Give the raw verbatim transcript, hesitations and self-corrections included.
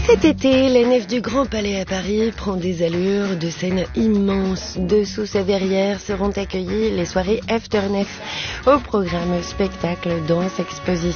Cet été, la nef du Grand Palais à Paris prend des allures de scènes immenses. Dessous sa verrière seront accueillies les soirées After Nef. Au programme spectacle, danse, exposition.